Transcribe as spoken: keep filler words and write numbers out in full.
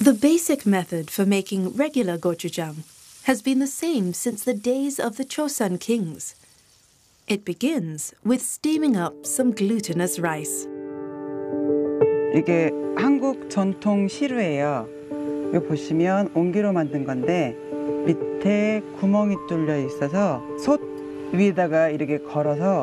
The basic method for making regular gochujang has been the same since the days of the Chosun kings. It begins with steaming up some glutinous rice. 이게 한국 전통 시루예요. 여기 보시면 옹기로 만든 건데 밑에 구멍이 뚫려 있어서 솥 위에다가 이렇게 걸어서